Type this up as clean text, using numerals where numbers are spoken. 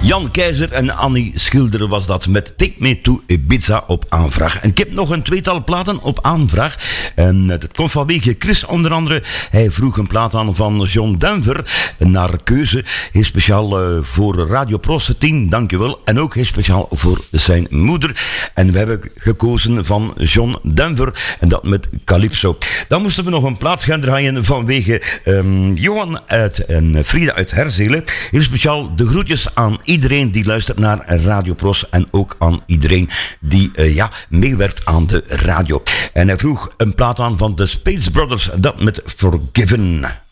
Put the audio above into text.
Jan Keizer en Annie Schilder was dat met Take Me to Ibiza op aanvraag. En ik heb nog een tweetal platen op aanvraag. En het komt vanwege Chris onder andere. Hij vroeg een plaat aan van John Denver naar keuze. Heel speciaal voor Radio Prost 10, dankjewel. En ook heel speciaal voor zijn moeder. En we hebben gekozen van John Denver. En dat met Calypso. Dan moesten we nog een plaat gaan draaien vanwege Johan en Frida uit Herzelen. Heel speciaal de groetjes aan iedereen die luistert naar Radio Pros en ook aan iedereen die meewerkt aan de radio. En hij vroeg een plaat aan van de Space Brothers, dat met Forgiven.